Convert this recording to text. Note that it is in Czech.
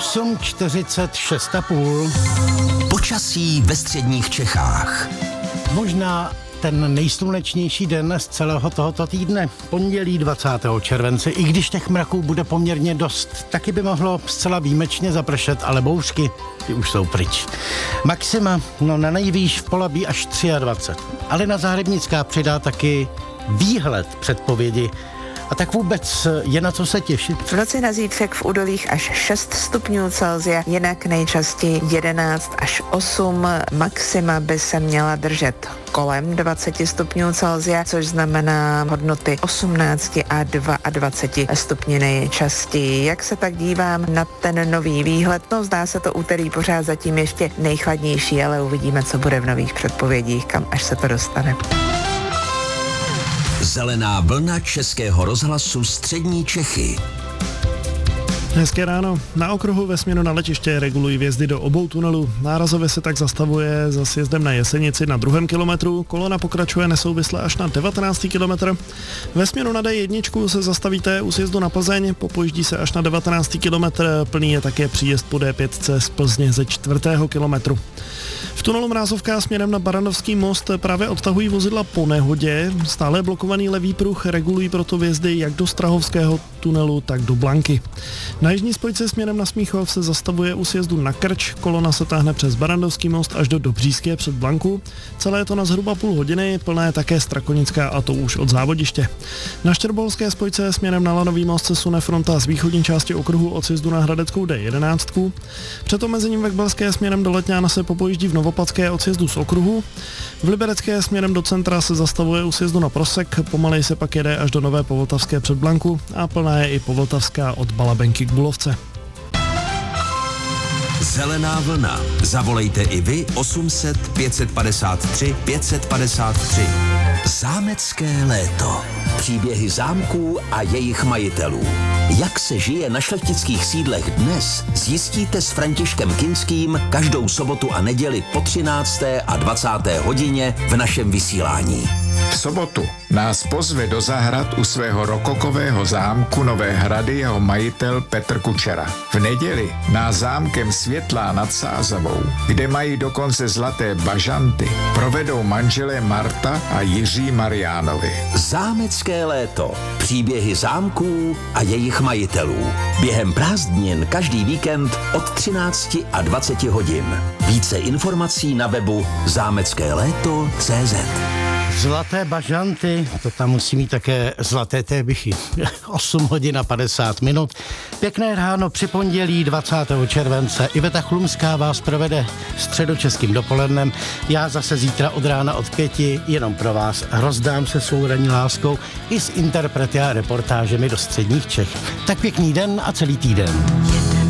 8:46,5. Počasí ve středních Čechách. Možná ten nejslunečnější den z celého tohoto týdne, pondělí 20. července. I když těch mraků bude poměrně dost, taky by mohlo zcela výjimečně zapršet, ale bouřky, ty už jsou pryč. Maxima, na nejvýš v Polabí až 23. Ale na Zahrebnická přidá taky výhled předpovědi. A tak vůbec je na co se těšit. V noci na zítřek v údolích až 6 stupňů Celsia, jinak nejčastěji 11 až 8. Maxima by se měla držet kolem 20 stupňů Celsia, což znamená hodnoty 18 a 22 stupňů nejčastěji. Jak se tak dívám na ten nový výhled, zdá se to úterý pořád zatím ještě nejchladnější, ale uvidíme, co bude v nových předpovědích, kam až se to dostane. Zelená vlna Českého rozhlasu Střední Čechy. Hezké ráno. Na okruhu ve směru na letiště regulují vjezdy do obou tunelů. Nárazově se tak zastavuje za sjezdem na Jesenici na 2. kilometru. Kolona pokračuje nesouvisle až na 19. kilometr. Ve směru na D1 se zastavíte u sjezdu na Plzeň, popojíždí se až na 19. kilometr. Plný je také příjezd po D5 z Plzně ze 4. kilometru. V tunelu Mrázovka směrem na Barandovský most právě odtahují vozidla po nehodě. Stále blokovaný levý pruh regulují proto vjezdy jak do Strahovského tunelu, tak do Blanky. Na jižní spojce směrem na Smíchov se zastavuje u sjezdu na Krč, kolona se táhne přes Barandovský most až do Dobříské před Blanku. Celé je to na zhruba půl hodiny, plná je také Strakonická a to už od Závodiště. Na Štěrbolské spojce směrem na Lanový most se sune fronta z východní části okruhu od sjezdu na Hradeckou D11. Před omezením Vekbelské směrem do Letňána se popojíždí v Novopatské od sjezdu z okruhu. V Liberecké směrem do centra se zastavuje u sjezdu na Prosek, pomalej se pak jede až do Nové Povltavské před Blanku a plná je i Povltavská od Balabenky k Bulovce. Zelená vlna. Zavolejte i vy 800 553 553. Zámecké léto. Příběhy zámků a jejich majitelů. Jak se žije na šlechtických sídlech dnes, zjistíte s Františkem Kinským každou sobotu a neděli po 13. a 20. hodině v našem vysílání. V sobotu nás pozve do zahrad u svého rokokového zámku Nové Hrady jeho majitel Petr Kučera. V neděli nás zámkem Světlá nad Sázavou, kde mají dokonce zlaté bažanty, provedou manželé Marta a Jiří Mariánovi. Zámecké léto. Příběhy zámků a jejich majitelů. Během prázdnin každý víkend od 13 a 20 hodin. Více informací na webu zameckéléto.cz. Zlaté bažanty, to tam musí mít také zlaté tébychy. 8 hodin a 50 minut. Pěkné ráno při pondělí 20. července. Iveta Chlumská vás provede středočeským dopolednem. Já zase zítra od rána od 5 jenom pro vás rozdám se svou ranní láskou i s interprety a reportážemi do středních Čech. Tak pěkný den a celý týden.